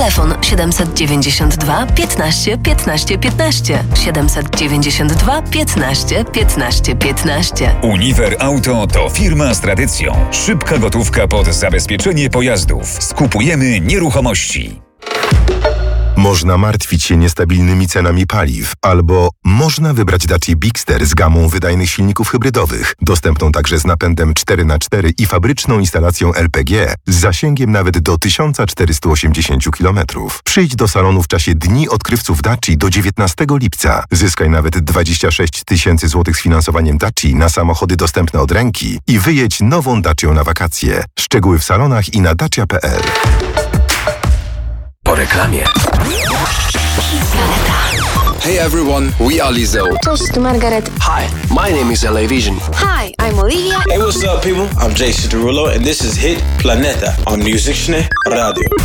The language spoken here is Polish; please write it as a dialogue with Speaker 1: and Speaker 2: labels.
Speaker 1: Telefon 792 15 15 15. 792 15 15 15.
Speaker 2: Uniwer Auto to firma z tradycją. Szybka gotówka pod zabezpieczenie pojazdów. Skupujemy nieruchomości.
Speaker 3: Można martwić się niestabilnymi cenami paliw, albo można wybrać Dacia Bigster z gamą wydajnych silników hybrydowych, dostępną także z napędem 4x4 i fabryczną instalacją LPG z zasięgiem nawet do 1480 km. Przyjdź do salonu w czasie Dni Odkrywców Dacia do 19 lipca. Zyskaj nawet 26 000 złotych z finansowaniem Dacia na samochody dostępne od ręki i wyjedź nową Dacią na wakacje. Szczegóły w salonach i na dacia.pl.
Speaker 4: Po reklamie.
Speaker 5: Hey everyone, we are Lizzo.
Speaker 6: Cześć, tu Margaret.
Speaker 4: Hi, my name is LA Vision.
Speaker 6: Hi, I'm Olivia.
Speaker 7: Hey, what's up, people? I'm Jay Derulo, and this is Hit Planeta on Musicne Radio.